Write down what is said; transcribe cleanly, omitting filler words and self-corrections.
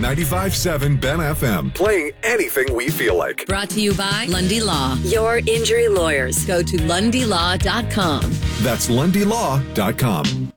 95.7 Ben FM. Playing anything we feel like. Brought to you by Lundy Law. Your injury lawyers. Go to lundylaw.com. That's lundylaw.com.